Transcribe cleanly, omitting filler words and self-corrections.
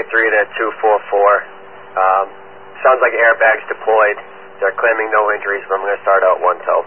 3 to 244. Sounds like airbags deployed. They're claiming no injuries, but I'm going to start out 1 tel.